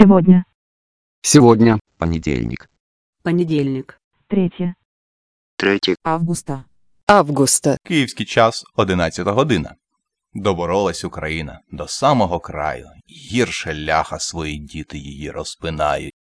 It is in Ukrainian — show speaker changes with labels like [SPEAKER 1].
[SPEAKER 1] Сегодня.
[SPEAKER 2] Сегодня.
[SPEAKER 3] Понедельник.
[SPEAKER 4] Понедельник.
[SPEAKER 1] 3
[SPEAKER 4] Августа.
[SPEAKER 5] Августа.
[SPEAKER 6] Київський час 11 година. Доборолась Україна до самого краю. Гірше ляха свої діти її розпинають.